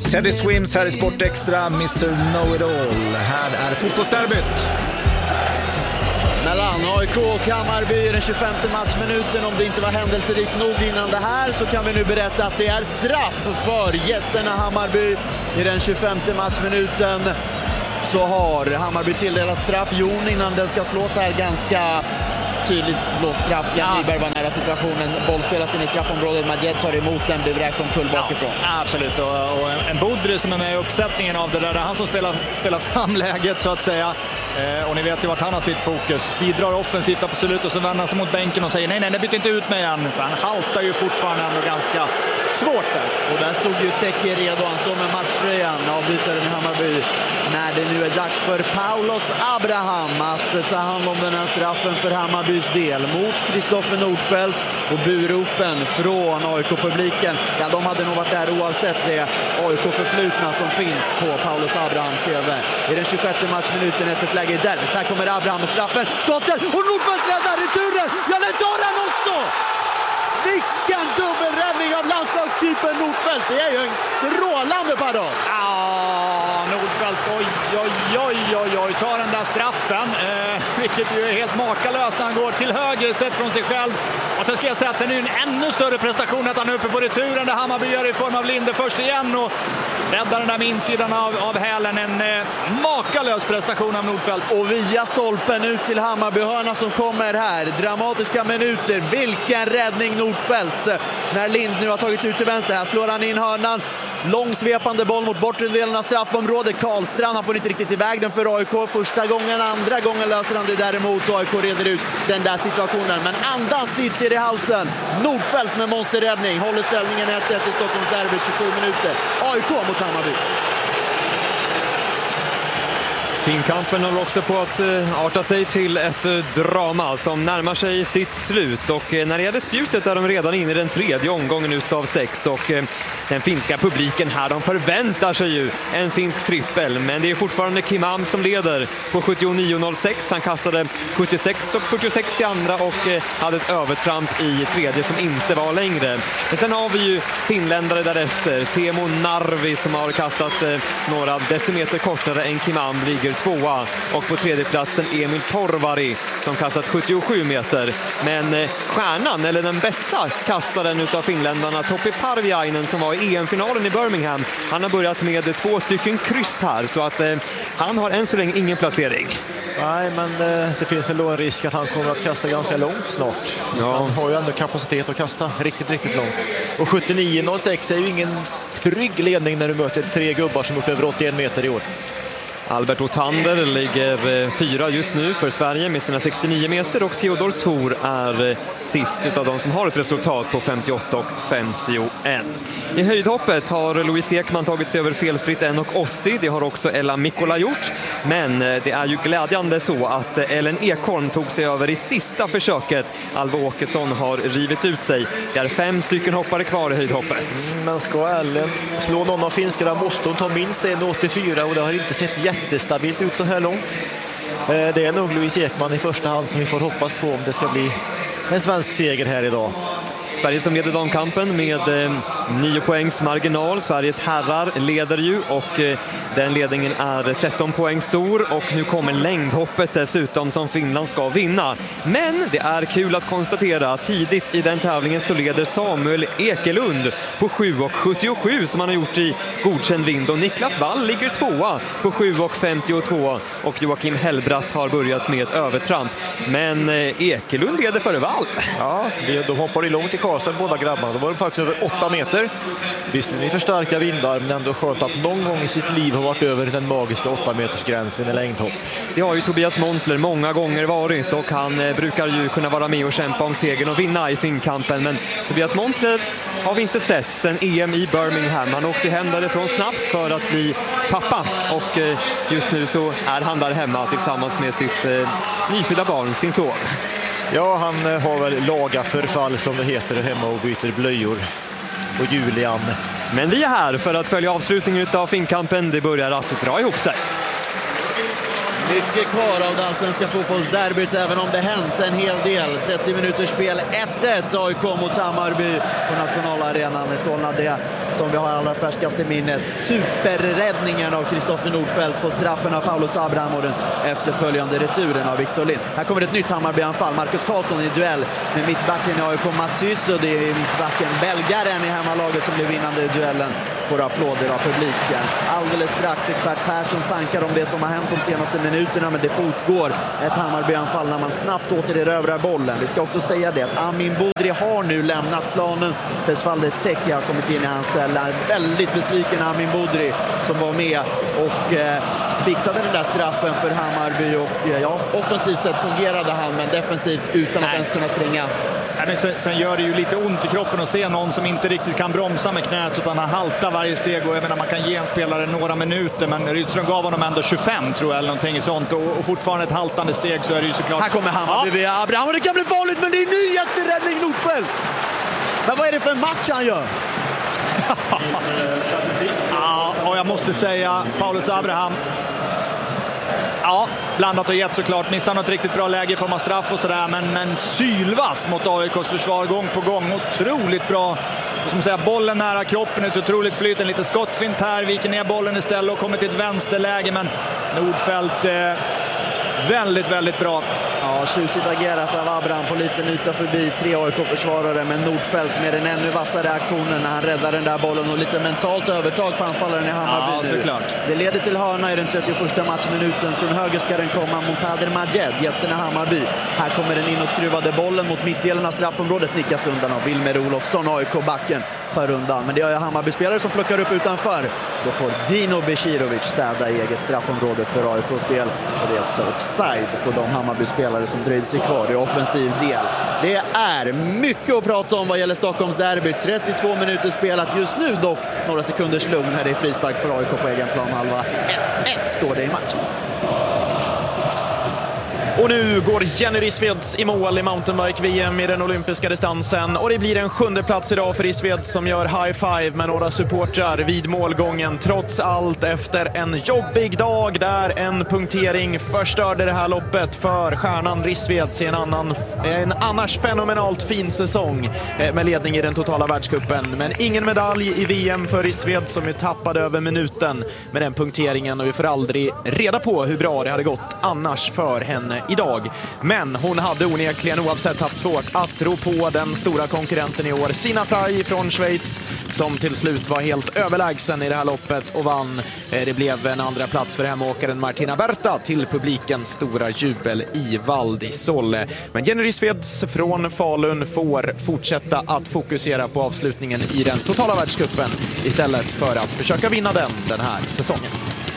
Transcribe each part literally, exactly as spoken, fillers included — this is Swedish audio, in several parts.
Teddy Swims här i Sport Extra, mister Know-It-All. Här är fotbollsderbyt mellan A I K och Hammarby i den tjugofemte matchminuten. Om det inte var händelserikt nog innan det här så kan vi nu berätta att det är straff för gästerna Hammarby. I den tjugofemte matchminuten så har Hammarby tilldelat straff. Jon, innan den ska slås här ganska tydligt blåst straff. Jan Nyberg var nära situationen. Boll spelas in i straffområdet. Majed tar emot den, blir vräkt omkull bakifrån. Ja, absolut. Och, och en Bodri som är med i uppsättningen av det där. Han som spelar, spelar fram läget så att säga. Eh, och ni vet ju vart han har sitt fokus. Bidrar offensivt absolut och så vänder han sig mot bänken och säger nej, nej, det byter inte ut mig än. För han haltar ju fortfarande ändå ganska svårt där. Och där stod ju Teki redo. Han står med matchtröjan, avbytaren i Hammarby. När det nu är dags för Paulos Abraham att ta hand om den här straffen för Hammarbys del mot Kristoffer Nordfeldt, och buropen från A I K-publiken, ja, de hade nog varit där oavsett det A I K-förflutna som finns på Paulos Abrahams C V. I den tjugosjätte matchminuten ett, ett läge i derbyt. Här kommer Abraham med straffen, skottet, och Nordfeldt räddar returen. Ja, den tar den också! Vilken dubbelräddning av landslagstypen Nordfeldt. Det är ju en strålande parad. Ja, Nordfeldt, oj, oj, oj, oj, oj, tar den där straffen. Eh, vilket ju är helt makalöst när han går till höger sett från sig själv. Och sen ska jag säga att sen är det en ännu större prestation att han är uppe på returen där Hammarby gör i form av Linde först igen och räddar den där med insidan av, av hälen. En eh, makalös prestation av Nordfeldt. Och via stolpen ut till Hammarbyhörna som kommer här. Dramatiska minuter. Vilken räddning Nordfeldt. När Lind nu har tagits ut till vänster. Här slår han in hörnan. Långsvepande boll mot bortre delen av straffområdet. Karlstrand, han får inte riktigt iväg den för A I K första gången. Andra gången löser han det däremot. A I K reder ut den där situationen. Men andan sitter i halsen. Nordfeldt med monsterräddning. Håller ställningen ett ett i Stockholms derby, tjugosju minuter. A I K mot Hammarby. Finnkampen håller också på att arta sig till ett drama som närmar sig sitt slut. Och när det gäller spjutet är de redan inne i den tredje omgången utav sex. Och den finska publiken här, de förväntar sig ju en finsk trippel. Men det är fortfarande Kimam som leder på sjuttionio noll sex. Han kastade sjuttiosex och fyrtiosex i andra och hade ett övertramp i tredje som inte var längre. Men sen har vi ju finländare därefter. Teemu Narvi som har kastat några decimeter kortare än Kimam, ligger tvåa, och på tredje platsen Emil Porvari som kastat sjuttiosju meter. Men eh, stjärnan, eller den bästa kastaren utav finländarna, Topi Parviainen, som var i E M-finalen i Birmingham, han har börjat med två stycken kryss här, så att eh, han har än så länge ingen placering. Nej, men eh, det finns väl då en risk att han kommer att kasta ganska långt snart. Ja. Han har ju ändå kapacitet att kasta riktigt, riktigt långt. Och sjuttionio noll sex är ju ingen trygg ledning när du möter tre gubbar som gjort över åttioen meter i år. Albert Otander ligger fyra just nu för Sverige med sina sextionio meter, och Theodor Thor är sist utav de som har ett resultat på femtioåtta och femtioen. I höjdhoppet har Louise Ekman tagit sig över felfritt en åttio. Det har också Ella Mikkola gjort. Men det är ju glädjande så att Ellen Ekholm tog sig över i sista försöket. Alva Åkesson har rivit ut sig. Det är fem stycken hoppare kvar i höjdhoppet. Mm, men ska Ellen slå någon av finskarna måste hon ta minst en åttiofyra, och det har inte sett jättestabilt ut så här långt. Det är nog Louise Ekman i första hand som vi får hoppas på om det ska bli en svensk seger här idag. Sverige som leder damkampen med eh, nio poängs marginal. Sveriges herrar leder ju, och eh, den ledningen är tretton poäng stor, och nu kommer längdhoppet dessutom som Finland ska vinna. Men det är kul att konstatera att tidigt i den tävlingen så leder Samuel Ekelund på sju och sjuttiosju som han har gjort i godkänd vind, och Niklas Wall ligger tvåa på sju och femtiotvå, och Joakim Hellbratt har börjat med ett övertramp. Men eh, Ekelund leder före Wall. Ja, de hoppar i långt i Karlstad, båda grabbarna. De var faktiskt över åtta meter. Visserligen i för starka vindar, men ändå skönt att någon gång i sitt liv har varit över den magiska åtta meters gränsen i längdhopp. Det har ju Tobias Montler många gånger varit, och han eh, brukar ju kunna vara med och kämpa om segern och vinna i Finnkampen. Men Tobias Montler har vi inte sett sedan E M i Birmingham. Han åkte hem därifrån snabbt för att bli pappa, och eh, just nu så är han där hemma tillsammans med sitt eh, nyfödda barn, sin son. Ja, han har väl laga förfall som det heter hemma och byter blöjor. Och Julian. Men vi är här för att följa avslutningen av Finnkampen. Det börjar att dra ihop sig. Mycket kvar av det allsvenska fotbollsderbyt, även om det hänt en hel del. trettio minuters spel, ett ett A I K mot Hammarby på nationalarenan i Solna. Det som vi har allra färskast i minnet. Superräddningen av Kristoffer Nordfeldt på straffen av Paulus Abraham och den efterföljande returen av Victor Lind. Här kommer ett nytt Hammarby-anfall. Marcus Karlsson i duell med mittbacken i A I K Matys, och det är mittbacken belgaren i hemmalaget som blir vinnande i duellen. Får applåder av publiken. Alldeles strax expert Perssons tankar om det som har hänt de senaste minuterna, men det fortgår ett Hammarby-anfall när man snabbt återerövrar bollen. Vi ska också säga det att Amin Budri har nu lämnat planen för Svalde Teki har kommit in i hans ställe. Väldigt besviken Amin Budri som var med och eh, fixade den där straffen för Hammarby, och eh, ja, offensivt sett fungerade han, men defensivt utan att ens kunna springa. Nej, men sen, sen gör det ju lite ont i kroppen att se någon som inte riktigt kan bromsa med knät, utan han haltar varje steg, och jag menar, man kan ge en spelare några minuter, men Rydström gav honom ändå tjugofem tror jag eller någonting sånt, och, och fortfarande ett haltande steg, så är det ju såklart. Här kommer Hammarby via Abraham, och det kan bli farligt, men det är en ny jätteräddning Nordfeldt. Men vad är det för match han gör? Ja, och jag måste säga Paulus Abraham, ja, blandat och gett såklart. Missar något riktigt bra läge i form av straff och sådär, men, men sylvass mot A I K:s försvar gång på gång. Otroligt bra. Och som säger, bollen nära kroppen, ett otroligt flyt, en lite skottfint här, viker ner bollen istället och kommer till ett vänsterläge, men Nordfeldt eh, väldigt, väldigt bra. Ja, tjusigt agerat av Abraham på liten yta förbi tre A I K-försvarare, men Nordfeldt med en ännu vassare aktionen när han räddar den där bollen och lite mentalt övertag på anfallaren i Hammarby. Ja, såklart. Det leder till hörna i den trettioförsta matchminuten. Från höger ska den komma mot Hader Majed, gästerna Hammarby. Här kommer den inåtskruvade bollen mot mittdelen av straffområdet, nickas undan av Wilmer Olofsson. A I K-backen tar undan, men det är Hammarby-spelare som plockar upp utanför. Då får Dino Becirovic städa i eget straffområde för A I K:s del, och det är också offside på de Hammarby-spelare som dröjde sig kvar i offensiv del. Det är mycket att prata om vad gäller Stockholms derby. trettiotvå minuter spelat just nu, dock några sekunders lugn här. Det är frispark för A I K på egen plan halva. ett ett står det i matchen. Och nu går Jenny Rissveds i mål i mountainbike-V M i den olympiska distansen. Och det blir en sjunde plats idag för Rissved som gör high five med några supportrar vid målgången. Trots allt efter en jobbig dag där en punktering förstörde det här loppet för stjärnan Rissved i en, annan, en annars fenomenalt fin säsong med ledning i den totala världscupen. Men ingen medalj i V M för Rissved som ju tappade över minuten med den punkteringen, och vi får aldrig reda på hur bra det hade gått annars för henne idag. Men hon hade onekligen oavsett haft svårt att tro på den stora konkurrenten i år, Sina Frey från Schweiz, som till slut var helt överlägsen i det här loppet och vann. Det blev en andra plats för hemåkaren Martina Berta till publikens stora jubel i Val di Sole. Men Jenny Rissveds från Falun får fortsätta att fokusera på avslutningen i den totala världscupen istället för att försöka vinna den den här säsongen.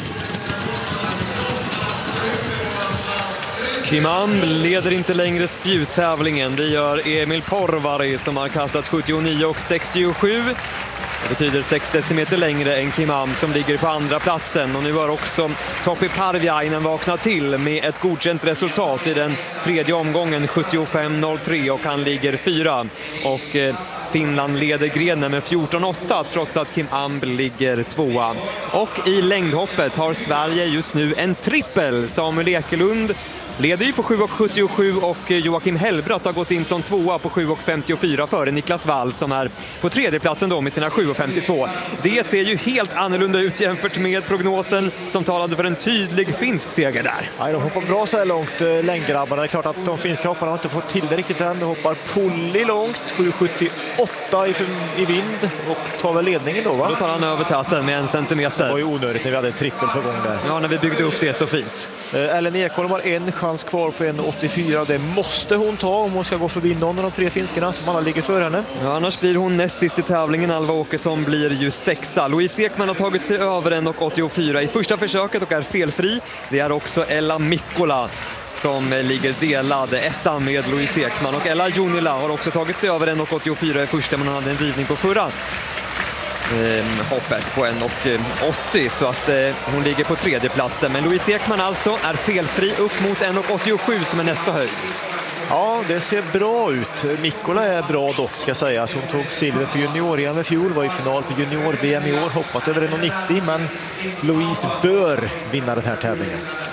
Kim Amb leder inte längre spjuttävlingen. Det gör Emil Porvari som har kastat sjuttionio och sextiosju. Det betyder sex decimeter längre än Kim Amb som ligger på andra platsen. Och nu har också Topi Parviainen vaknat till med ett godkänt resultat i den tredje omgången, sjuttiofem noll tre, och han ligger fyra. Och eh, Finland leder grenen med fjorton åtta trots att Kim Amb ligger tvåa. Och i längdhoppet har Sverige just nu en trippel. Samuel Ekelund leder ju på sju sjuttiosju och Joakim Hellbratt har gått in som tvåa på sju femtiofyra före Niklas Wall som är på tredjeplatsen då med sina sju femtiotvå. Det ser ju helt annorlunda ut jämfört med prognosen som talade för en tydlig finsk seger där. Ja, de hoppar bra så här långt, längdgrabbarna. Det är klart att de finska hopparna har inte fått till det riktigt än. De hoppar Polly långt, sju sjuttioåtta i, i vind, och tar väl ledningen då, va? Då tar han över täten med en centimeter. Det var ju onödigt när vi hade en trippel på gång där. Ja, när vi byggde upp det så fint. Eh, Ellen Ekholm har en chans kvar på en åttiofyra. Det måste hon ta om hon ska gå förbi någon av de tre finskarna som alla ligger för henne. Ja, annars blir hon näst sist i tävlingen. Alva Åkesson blir ju sexa. Louise Ekman har tagit sig över en åttiofyra i första försöket och är felfri. Det är också Ella Mikkola som ligger delad ettan med Louise Ekman. Och Ella Junila har också tagit sig över en åttiofyra i första, men hon hade en drivning på förra eh, hoppet på en åttio, så att eh, hon ligger på tredje platsen. Men Louise Ekman alltså är felfri upp mot en åttiosju som är nästa höjd. Ja, det ser bra ut. Mikkola är bra dock, ska sägas. Hon tog silver på junior-E M i fjol, var i final på junior-V M i år, hoppat över en nittio, men Louise bör vinna den här tävlingen.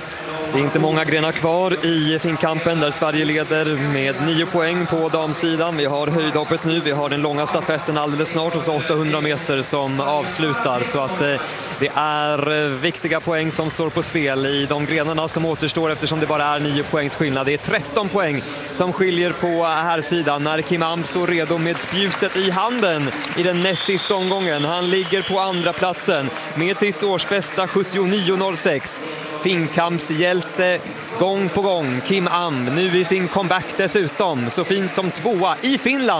Det är inte många grenar kvar i finnkampen där Sverige leder med nio poäng på damsidan. Vi har höjdhoppet nu, vi har den långa stafetten alldeles snart och så åttahundra meter som avslutar. Så att eh, det är viktiga poäng som står på spel i de grenarna som återstår eftersom det bara är nio poängs skillnad. Det är tretton poäng som skiljer på här sidan när Kim Am står redo med spjutet i handen i den näst sista omgången. Han ligger på andra platsen med sitt årsbästa sjuttionio noll sex. Finnkampshjälte gång på gång, Kim Am, nu i sin comeback dessutom, så fint som tvåa i Finland.